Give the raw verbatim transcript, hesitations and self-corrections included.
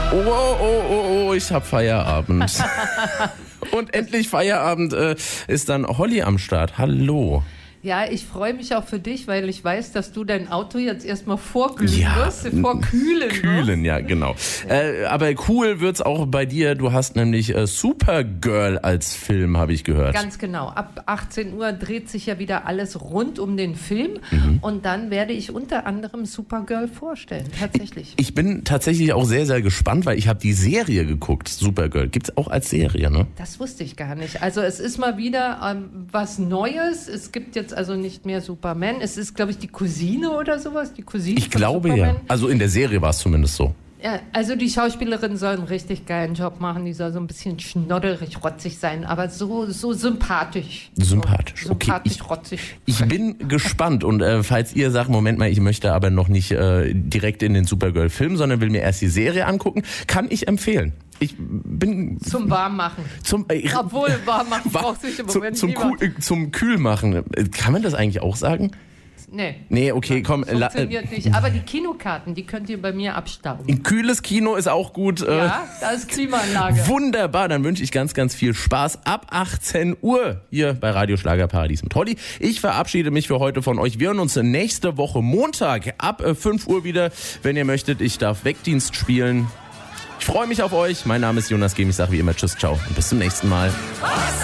Oh, oh, oh, oh, ich hab Feierabend. Und endlich Feierabend äh, ist dann Holly am Start. Hallo. Ja, ich freue mich auch für dich, weil ich weiß, dass du dein Auto jetzt erstmal vorglühen Ja, wirst, vorkühlen wirst. Kühlen, ja, genau. Äh, aber cool wird's auch bei dir. Du hast nämlich äh, Supergirl als Film, habe ich gehört. Ganz genau. Ab achtzehn Uhr dreht sich ja wieder alles rund um den Film. Mhm. Und dann werde ich unter anderem Supergirl vorstellen, tatsächlich. Ich bin tatsächlich auch sehr, sehr gespannt, weil ich habe die Serie geguckt, Supergirl. Gibt's auch als Serie, ne? Das wusste ich gar nicht. Also es ist mal wieder ähm, was Neues. Es gibt jetzt also nicht mehr Superman. Es ist, glaube ich, die Cousine oder sowas. Die Cousine Ich von glaube Superman. ja. Also in der Serie war es zumindest so. Ja, also die Schauspielerin soll einen richtig geilen Job machen. Die soll so ein bisschen schnodderig, rotzig sein, aber so, so sympathisch. Sympathisch, so, okay. Sympathisch, Ich, rotzig. ich bin gespannt und äh, falls ihr sagt, Moment mal, ich möchte aber noch nicht äh, direkt in den Supergirl-Film, sondern will mir erst die Serie angucken, kann ich empfehlen. Ich bin... Zum Warmmachen. Zum, äh, Obwohl, Warmmachen war, braucht sich im zum, Moment zum, niemand. Kühl, zum Kühlmachen. Kann man das eigentlich auch sagen? Nee. Nee, okay, komm. Funktioniert nicht. Aber die Kinokarten, die könnt ihr bei mir abstauben. Ein kühles Kino ist auch gut. Ja, da ist Klimaanlage. Wunderbar, dann wünsche ich ganz, ganz viel Spaß ab achtzehn Uhr hier bei Radio Schlagerparadies mit Holly. Ich verabschiede mich für heute von euch. Wir hören uns nächste Woche Montag ab fünf Uhr wieder. Wenn ihr möchtet, ich darf Wegdienst spielen. Ich freue mich auf euch. Mein Name ist Jonas Gehm. Ich sage wie immer Tschüss, ciao und bis zum nächsten Mal.